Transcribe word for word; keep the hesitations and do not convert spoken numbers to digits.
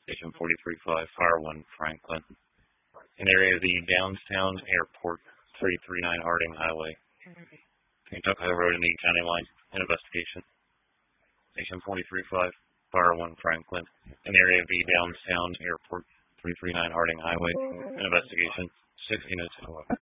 Station forty-three five, Fire one, Franklin. An area of the Downtown Airport, three three nine Harding Highway. Kentucky Road and the County Line. An investigation. Station forty-three five, Fire one, Franklin. An area of the Downtown Airport, three three nine Harding Highway. An investigation. six units.